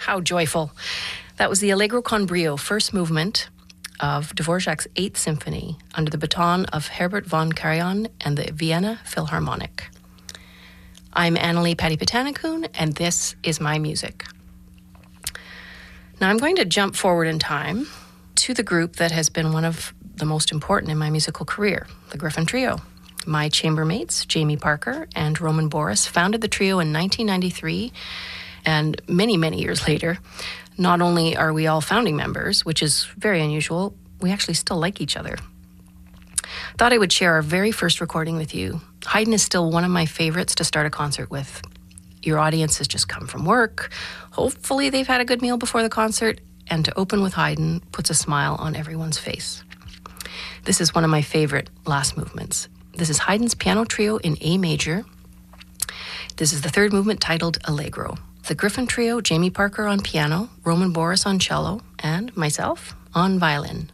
How joyful. That was the Allegro con brio, first movement of Dvorak's Eighth Symphony under the baton of Herbert von Karajan and the Vienna Philharmonic. I'm Annalie Patti-Petanikun, and this is my music. Now I'm going to jump forward in time to the group that has been one of the most important in my musical career, the Griffin Trio. My chambermates, Jamie Parker and Roman Boris, founded the trio in 1993, and many, many years later, not only are we all founding members, which is very unusual, we actually still like each other. Thought I would share our very first recording with you. Haydn is still one of my favorites to start a concert with. Your audience has just come from work. Hopefully they've had a good meal before the concert, and to open with Haydn puts a smile on everyone's face. This is one of my favorite last movements. This is Haydn's Piano Trio in A major. This is the third movement titled Allegro. The Griffin Trio, Jamie Parker on piano, Roman Boris on cello, and myself on violin.